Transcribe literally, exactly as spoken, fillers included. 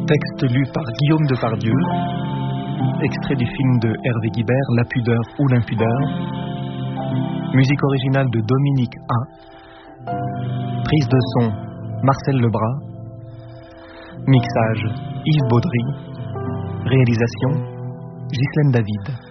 Texte lu par Guillaume Depardieu. Extrait du film de Hervé Guibert, La pudeur ou l'impudeur. Musique originale de Dominique A. Prise de son, Marcel Lebras. Mixage, Yves Baudry. Réalisation, Ghislaine David.